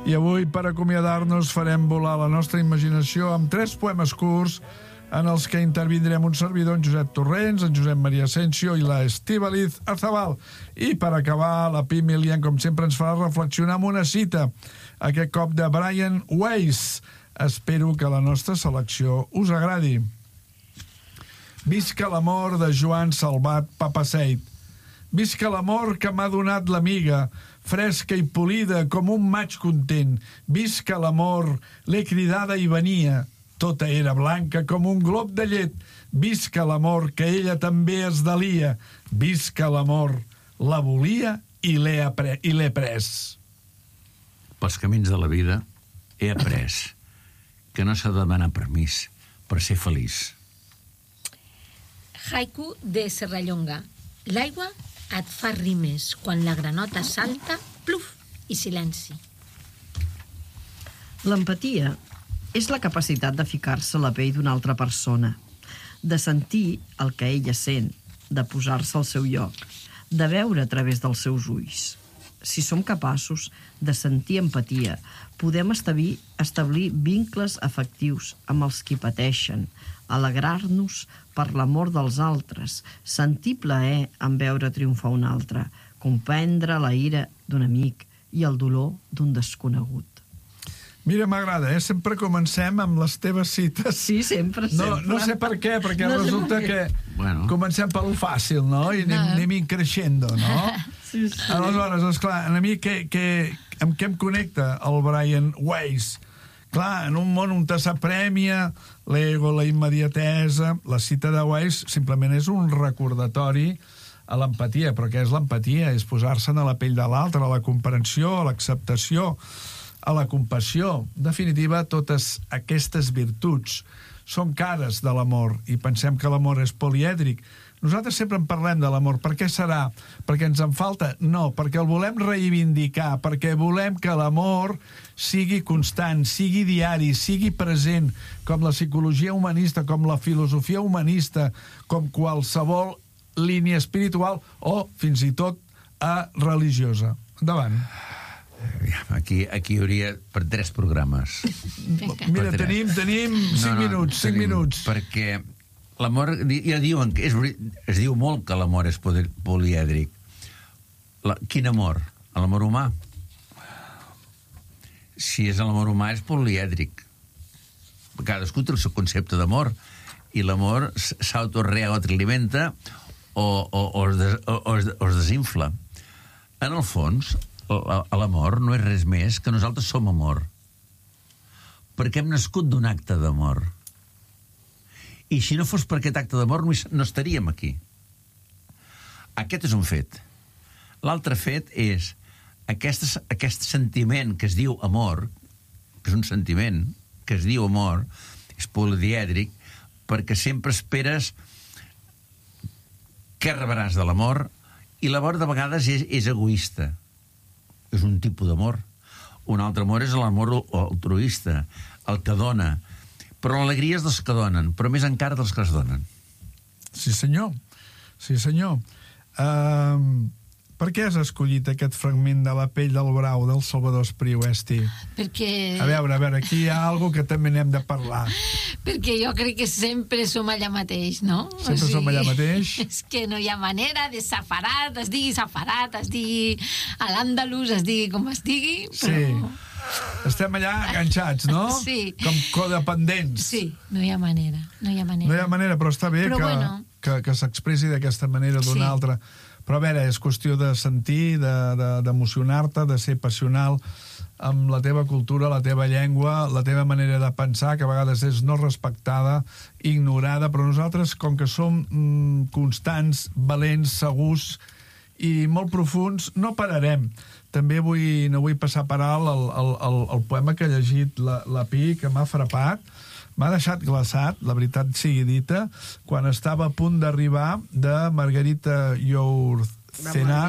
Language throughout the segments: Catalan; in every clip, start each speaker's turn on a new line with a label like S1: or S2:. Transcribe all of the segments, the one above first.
S1: I avui, per acomiadar-nos, farem volar la nostra imaginació amb 3 poemes curts en els que intervindrem un servidor, en Josep Torrents, en Josep Maria Asensio i la Estíbaliz Arzabal. I per acabar, la Pi Milian, com sempre, ens farà reflexionar amb una cita, aquest cop de Brian Weiss. Espero que la nostra selecció us agradi. Visca l'amor de Joan Salvat Papaseit. Visca l'amor que m'ha donat l'amiga, fresca i polida com un maig content. Visca l'amor, l'he cridada i venia. Tota era blanca com un glob de llet. Visca l'amor, que ella també es delia. Visca l'amor, la volia i l'he pres.
S2: Pels camins de la vida he après que no s'ha de demanar permís per ser feliç.
S3: Haiku de Serrallonga. L'aigua et fa rimes quan la granota salta, pluf, i silenci.
S4: L'empatia és la capacitat de ficar-se a la pell d'una altra persona, de sentir el que ella sent, de posar-se al seu lloc, de veure a través dels seus ulls. Si som capaços de sentir empatia, podem establir vincles afectius amb els qui pateixen, alegrar-nos per l'amor dels altres, sentir plaer en veure triomfar un altre, comprendre la ira d'un amic i el dolor d'un desconegut.
S1: Mira, m'agrada, Sempre comencem amb les teves cites.
S4: Sí, sempre.
S1: No sé per què, perquè no resulta que comencem per lo fàcil, no? I anem increixendo, no?
S4: Sí.
S1: Aleshores, esclar, a mi amb què em connecta el Brian Weiss? Clar, en un món on s'apremia l'ego, la immediatesa, la cita de Weiss simplement és un recordatori a l'empatia. Però què és l'empatia? És posar-se'n a la pell de l'altre, a la comprensió, a l'acceptació, a la compassió. En definitiva, totes aquestes virtuts són cares de l'amor i pensem que l'amor és polièdric. Nosaltres sempre en parlem de l'amor. Per què serà? Perquè ens en falta? No, perquè el volem reivindicar, perquè volem que l'amor sigui constant, sigui diari, sigui present, com la psicologia humanista, com la filosofia humanista, com qualsevol línia espiritual o, fins i tot, religiosa. Endavant.
S2: Aquí hi hauria per 3 programes.
S1: Mira, tenim 5 minuts, 5 minuts.
S2: Perquè l'amor, ja diuen que es diu molt que l'amor és polièdric. Quin amor? L'amor humà? Si és l'amor humà és polièdric. Cadascú té el seu concepte d'amor i l'amor s'autorealimenta o es desinfla. En el fons, l'amor no és res més que nosaltres som amor, perquè hem nascut d'un acte d'amor, i si no fos per aquest acte d'amor no estaríem aquí. Aquest és un fet. L'altre fet és aquest sentiment que es diu amor, que és un sentiment que es diu amor, és polièdric, perquè sempre esperes què rebràs de l'amor, i l'amor de vegades és egoista. És un tipus d'amor. Un altre amor és l'amor altruista, el que dona. Però l'alegria és dels que donen, però més encara dels que es donen.
S1: Sí, senyor. Sí, senyor. Per què has escollit aquest fragment de La pell del brau del Salvador Espriu, Esti?
S3: Perquè...
S1: A veure, aquí hi ha alguna cosa que també n'hem de parlar.
S3: Perquè jo crec que sempre som allà mateix, no?
S1: Sempre som allà mateix?
S3: És que no hi ha manera de Safarat, es digui a l'Àndalus, es digui com es digui, però...
S1: Sí. Estem allà enganxats, no?
S3: Sí.
S1: Com codependents.
S3: Sí, no hi ha manera. No hi ha manera,
S1: però està bé que s'expressi d'aquesta manera o d'una altra. Però a veure, és qüestió de sentir, d'emocionar-te, de ser passional amb la teva cultura, la teva llengua, la teva manera de pensar, que a vegades és no respectada, ignorada, però nosaltres, com que som constants, valents, segurs i molt profuns, no pararem. També no vull passar per alt el poema que ha llegit la Pi, que m'ha frapat, m'ha deixat glaçat, la veritat sigui dita, quan estava a punt d'arribar de Margarita Yourcenar.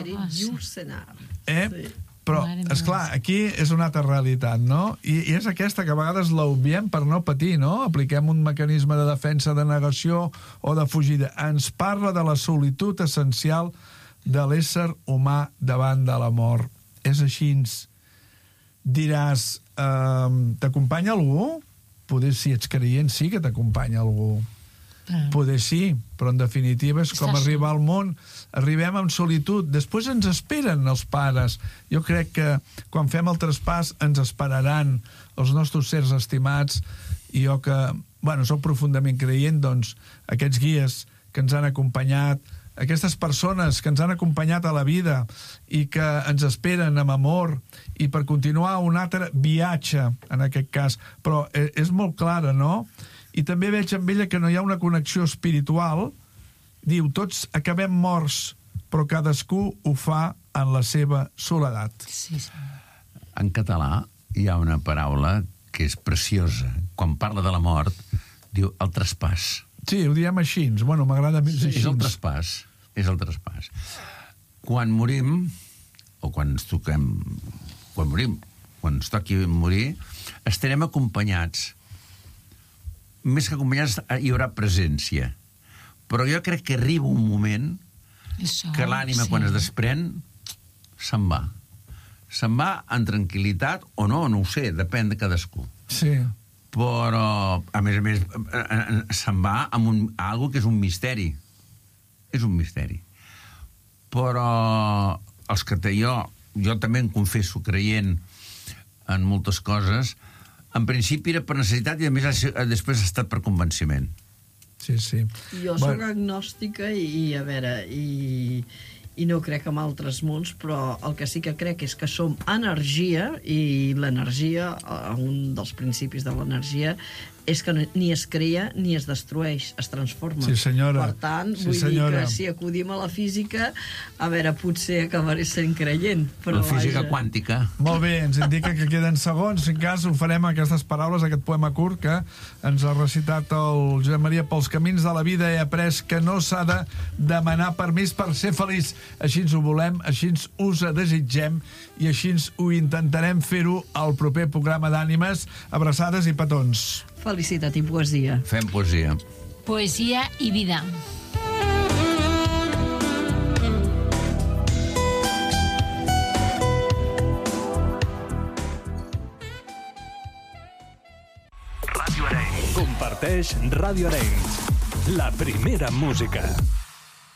S1: Però, esclar, aquí és una altra realitat, no? I és aquesta que a vegades l'obviem per no patir, no? Apliquem un mecanisme de defensa, de negació o de fugida. Ens parla de la solitud essencial de l'ésser humà davant de la mort. És així. Diràs, t'acompanya algú? Poder, si ets creient, sí que t'acompanya algú. Poder sí, però en definitiva és com arribar al món. Arribem amb solitud. Després ens esperen els pares. Jo crec que quan fem el traspàs ens esperaran els nostres sers estimats, i jo que, soc profundament creient, doncs aquests guies que ens han acompanyat, aquestes persones que ens han acompanyat a la vida i que ens esperen amb amor i per continuar un altre viatge, en aquest cas. Però és molt clara, no? I també veig amb ella que no hi ha una connexió espiritual. Diu, tots acabem morts, però cadascú ho fa en la seva soledat.
S3: Sí, sí.
S2: En català hi ha una paraula que és preciosa. Quan parla de la mort, diu el traspàs.
S1: Sí, ho diem així. M'agrada més així.
S2: És el traspàs. És el traspàs. Quan morim, o quan ens toquem... Quan morim, quan ens toqui morir, estarem acompanyats. Més que acompanyats, hi haurà presència. Però jo crec que arriba un moment que l'ànima, quan es desprèn, se'n va. Se'n va en tranquil·litat, o no ho sé, depèn de cadascú.
S1: Sí.
S2: Però, a més, se'n va amb algo que és un misteri. És un misteri. Però els que jo també em confesso creient en moltes coses, en principi era per necessitat i a més després ha estat per convenciment.
S1: Sí, sí.
S4: Jo soc agnòstica i a veure, i no crec en altres mons, però el que sí que crec és que som energia, i l'energia, un dels principis de l'energia, és que ni es crea ni es destrueix, es transforma.
S1: Sí, senyora.
S4: Per tant, vull dir que si acudim a la física, a veure, potser acabaré sent creient. Però
S2: la física quàntica.
S1: Molt bé, ens indica que queden segons. Si en cas, ho farem aquestes paraules, aquest poema curt que ens ha recitat el Josep Maria. Pels camins de la vida he après que no s'ha de demanar permís per ser feliç. Així ens ho volem, així us desitgem i així ho intentarem fer-ho al proper programa d'Ànimes. Abraçades i petons.
S4: Felicitat i poesia.
S2: Fem poesia.
S3: Poesia i vida.
S5: Comparteix Ràdio Arenys, la primera música.